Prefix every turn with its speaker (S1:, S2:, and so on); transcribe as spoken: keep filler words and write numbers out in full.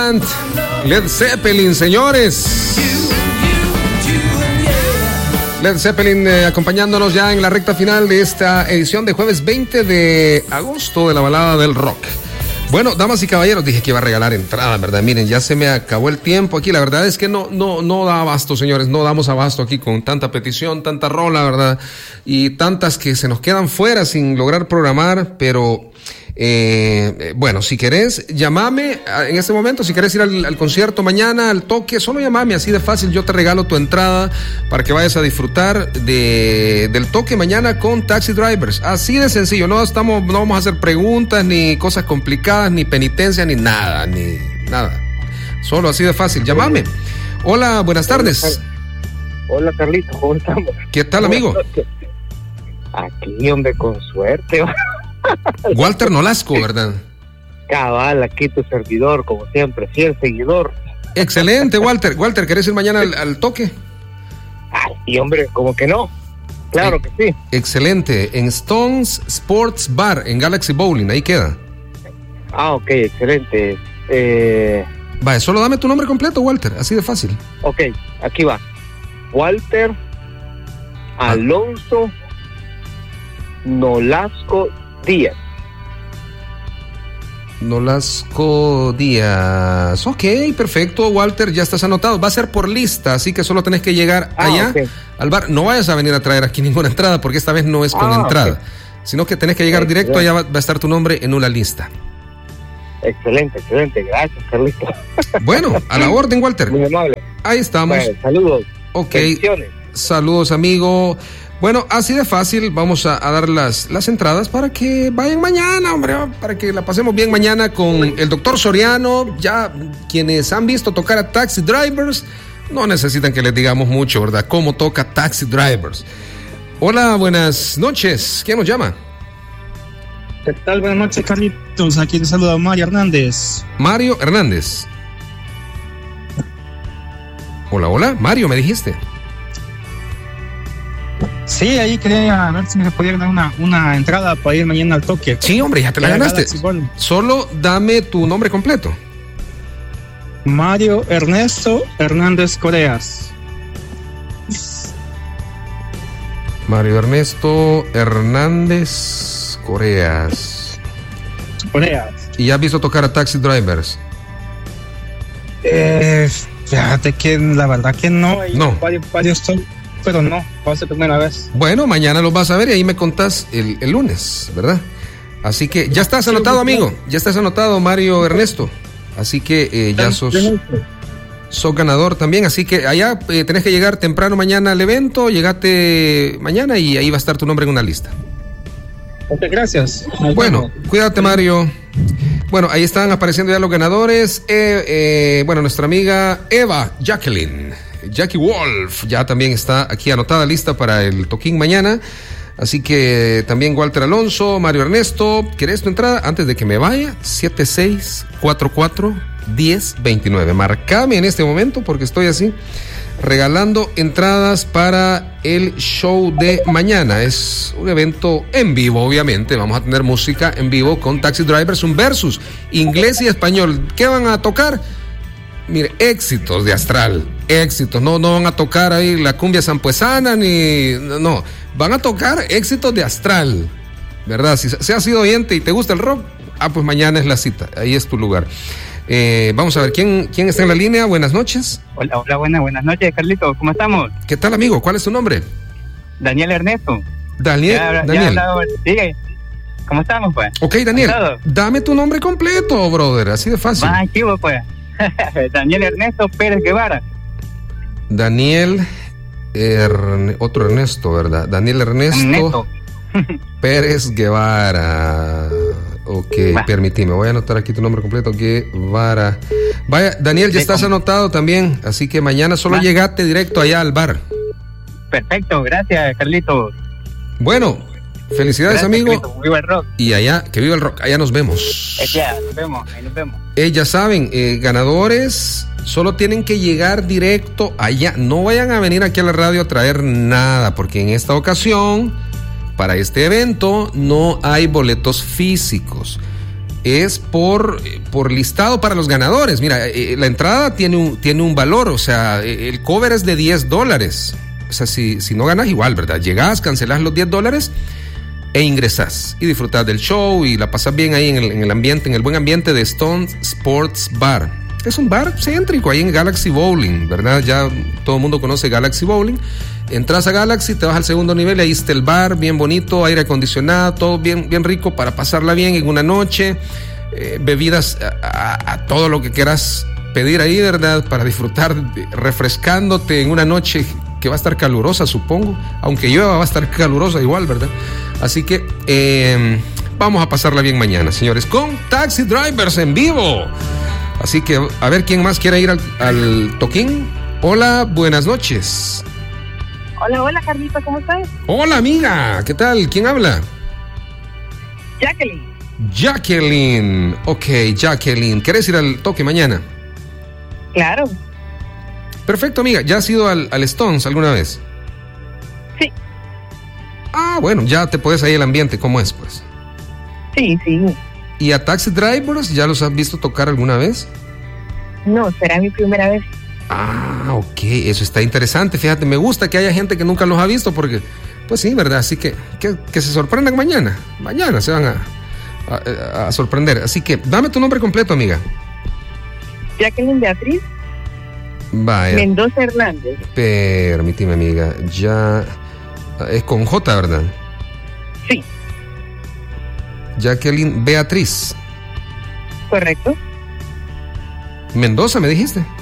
S1: Led Zeppelin, señores. Led Zeppelin eh, acompañándonos ya en la recta final de esta edición de jueves veinte de agosto de la balada del rock. Bueno, damas y caballeros, dije que iba a regalar entrada, ¿verdad? Miren, ya se me acabó el tiempo aquí. La verdad es que no, no, no da abasto, señores. No damos abasto aquí con tanta petición, tanta rola, ¿verdad? Y tantas que se nos quedan fuera sin lograr programar, pero... Eh, bueno, si querés, llamame en este momento. Si querés ir al, al concierto mañana, al toque, solo llamame, así de fácil. Yo te regalo tu entrada para que vayas a disfrutar de, del toque mañana con Taxi Drivers. Así de sencillo. No estamos, no vamos a hacer preguntas, ni cosas complicadas, ni penitencia, ni nada, ni nada. Solo así de fácil. Llamame. Hola, buenas tardes.
S2: Hola, Carlito, ¿cómo estamos?
S1: ¿Qué tal, amigo?
S2: Aquí, hombre, con suerte.
S1: Walter Nolasco, ¿verdad?
S2: Cabal, aquí tu servidor, como siempre, fiel seguidor.
S1: Excelente, Walter. Walter, ¿querés ir mañana al, al toque?
S2: Ay, y hombre, como que no. Claro eh, que sí.
S1: Excelente. En Stones Sports Bar, en Galaxy Bowling, ahí queda.
S2: Ah, ok, excelente. Eh...
S1: Vale, solo dame tu nombre completo, Walter, así de fácil.
S2: Ok, aquí va. Walter Alonso Nolasco Díaz.
S1: Nolasco Díaz. Ok, perfecto, Walter, ya estás anotado. Va a ser por lista, así que solo tenés que llegar ah, allá okay. al bar. No vayas a venir a traer aquí ninguna entrada, porque esta vez no es con ah, entrada, okay. sino que tenés que llegar okay, directo, allá va, va a estar tu nombre en una lista.
S2: Excelente, excelente, gracias, Carlito.
S1: Bueno, a la orden, Walter.
S2: Muy amable.
S1: Ahí estamos.
S2: Bueno, saludos.
S1: Ok. Saludos, amigo. Bueno, así de fácil, vamos a, a dar las, las entradas para que vayan mañana, hombre, para que la pasemos bien mañana con el doctor Soriano. Ya quienes han visto tocar a Taxi Drivers no necesitan que les digamos mucho, ¿verdad? Cómo toca Taxi Drivers. Hola, buenas noches. ¿Quién nos llama?
S3: ¿Qué tal? Buenas noches, Carlitos. Aquí te saluda Mario Hernández.
S1: Mario Hernández. Hola, hola. Mario, ¿me dijiste?
S3: Sí, ahí quería ver si me podían dar una, una entrada para ir mañana al toque.
S1: Sí, hombre, ya te la ganaste. Solo dame tu nombre completo.
S3: Mario Ernesto Hernández Coreas.
S1: Mario Ernesto Hernández Coreas.
S3: Coreas.
S1: ¿Y ya has visto tocar a Taxi Drivers?
S3: Eh, fíjate que la verdad que no.
S1: No.
S3: Varios, varios pero no, va a ser primera vez.
S1: Bueno, mañana lo vas a ver y ahí me contás el, el lunes, ¿verdad? Así que ya estás anotado, amigo. Ya estás anotado, Mario Ernesto. Así que eh, ya sos, sos ganador también. Así que allá eh, tenés que llegar temprano mañana al evento. Llegate mañana y ahí va a estar tu nombre en una lista.
S3: Ok, gracias.
S1: Bueno, cuídate, Mario. Bueno, ahí están apareciendo ya los ganadores. Eh, eh, bueno, nuestra amiga Eva Jacqueline. Jackie Wolf ya también está aquí anotada, lista para el toquín mañana. Así que también Walter Alonso, Mario Ernesto, ¿querés tu entrada? Antes de que me vaya, siete seis cuatro cuatro, uno cero dos nueve. Marcame en este momento porque estoy así regalando entradas para el show de mañana. Es un evento en vivo, obviamente. Vamos a tener música en vivo con Taxi Drivers, un versus inglés y español. ¿Qué van a tocar? Mire, éxitos de Astral, éxitos, no, no van a tocar ahí la cumbia sampuesana, ni, no, van a tocar éxitos de Astral, ¿verdad? Si, si has sido oyente y te gusta el rock, ah, pues mañana es la cita, ahí es tu lugar. Eh, vamos a ver, ¿quién, quién está en la línea? Buenas noches.
S4: Hola, hola, buenas, buenas noches, Carlito, ¿cómo estamos?
S1: ¿Qué tal, amigo? ¿Cuál es tu nombre?
S4: Daniel Ernesto.
S1: Daniel,
S4: ya,
S1: Daniel.
S4: Ya, sigue. ¿Cómo estamos, pues?
S1: Ok, Daniel, dame tu nombre completo, brother, así de fácil.
S4: Más activo, pues. Daniel Ernesto Pérez Guevara.
S1: Daniel Erne... otro Ernesto, ¿verdad? Daniel Ernesto, Ernesto. Pérez Guevara. Ok, Va. permitime, voy a anotar aquí tu nombre completo, Guevara. Vaya, Daniel, ya sí, estás ¿cómo? Anotado también, así que mañana solo Va. Llegate directo allá al bar.
S4: Perfecto, gracias, Carlitos.
S1: Bueno, felicidades, gracias, amigo.
S4: Carlitos, viva el rock.
S1: Y allá, que viva el rock, allá nos vemos.
S4: Ya, nos vemos, ahí nos vemos.
S1: Eh, ya saben, eh, ganadores solo tienen que llegar directo allá. No vayan a venir aquí a la radio a traer nada, porque en esta ocasión, para este evento, no hay boletos físicos. es por, por listado para los ganadores. Mira, eh, la entrada tiene un, tiene un valor, o sea, el cover es de diez dólares. O sea, si, si no ganas, igual, ¿verdad? Llegás, cancelás los diez dólares e ingresás y disfrutás del show y la pasás bien ahí en el, en el ambiente, en el buen ambiente de Stone Sports Bar. Es un bar céntrico ahí en Galaxy Bowling, ¿verdad? Ya todo el mundo conoce Galaxy Bowling. Entras a Galaxy, te vas al segundo nivel y ahí está el bar, bien bonito, aire acondicionado, todo bien, bien rico para pasarla bien en una noche. Eh, bebidas a, a, a todo lo que quieras pedir ahí, ¿verdad? Para disfrutar de, refrescándote en una noche que va a estar calurosa, supongo. Aunque llueva, va a estar calurosa igual, ¿verdad? Así que eh, vamos a pasarla bien mañana, señores, con Taxi Drivers en vivo. Así que a ver quién más quiere ir al, al toquín. Hola, buenas noches.
S5: Hola, hola, Carlito, ¿cómo estás?
S1: Hola, amiga, ¿qué tal? ¿Quién habla?
S5: Jacqueline.
S1: Jacqueline. Ok, Jacqueline. ¿Querés ir al toque mañana?
S5: Claro.
S1: Perfecto, amiga. ¿Ya has ido al, al Stones alguna vez?
S5: Sí.
S1: Ah, bueno, ya te puedes ahí el ambiente, ¿cómo es, pues?
S5: Sí, sí.
S1: ¿Y a Taxi Drivers ya los has visto tocar alguna vez?
S5: No, será mi primera vez.
S1: Ah, ok, eso está interesante. Fíjate, me gusta que haya gente que nunca los ha visto porque, pues sí, ¿verdad? Así que que, que se sorprendan mañana. Mañana se van a, a, a sorprender. Así que dame tu nombre completo, amiga.
S5: Jacqueline Beatriz
S1: Vaya.
S5: Mendoza Hernández.
S1: Permíteme, amiga. Ya es con J, ¿verdad?
S5: Sí.
S1: Jacqueline Beatriz.
S5: Correcto.
S1: Mendoza, ¿me dijiste?